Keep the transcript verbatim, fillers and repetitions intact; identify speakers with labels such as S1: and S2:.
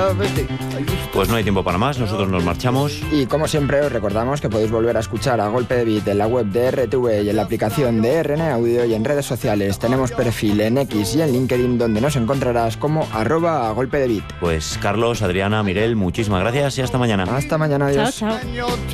S1: Chao, Besti.
S2: Pues no hay tiempo para más, nosotros nos marchamos.
S1: Y como siempre os recordamos que podéis volver a escuchar A Golpe de Beat en la web de R T V y en la aplicación de R N Audio, y en redes sociales tenemos perfil en X y en LinkedIn donde nos encontrarás como arroba A Golpe de Beat.
S2: Pues Carlos, Adriana, Miguel, muchísimas gracias y hasta mañana.
S1: Hasta mañana, adiós.
S3: Chao, chao.